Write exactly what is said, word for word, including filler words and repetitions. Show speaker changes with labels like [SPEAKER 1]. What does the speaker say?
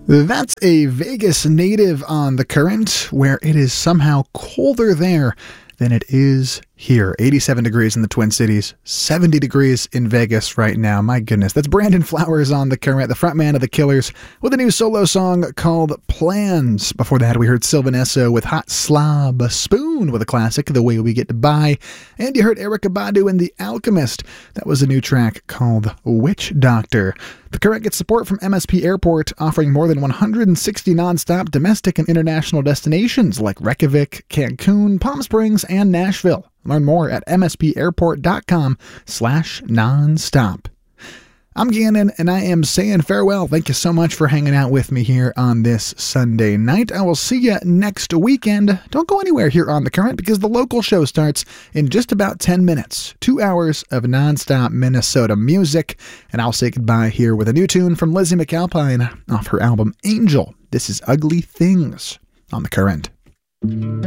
[SPEAKER 1] That's a Vegas native on The Current, where it is somehow colder there than it is here. eighty-seven degrees in the Twin Cities, seventy degrees in Vegas right now. My goodness. That's Brandon Flowers on The Current, the frontman of The Killers, with a new solo song called Plans. Before that, we heard Sylvan Esso with Hot Slob, Spoon with a classic, The Way We Get By, and you heard Erykah Badu and The Alchemist. That was a new track called Witch Doctor. The Current gets support from M S P Airport, offering more than one hundred sixty nonstop domestic and international destinations like Reykjavik, Cancun, Palm Springs, and Nashville. Learn more at mspairport.com slash nonstop. I'm Gannon, and I am saying farewell. Thank you so much for hanging out with me here on this Sunday night. I will see you next weekend. Don't go anywhere here on The Current because the local show starts in just about ten minutes. Two hours of nonstop Minnesota music. And I'll say goodbye here with a new tune from Lizzie McAlpine off her album Angel. This is Ugly Things on The Current.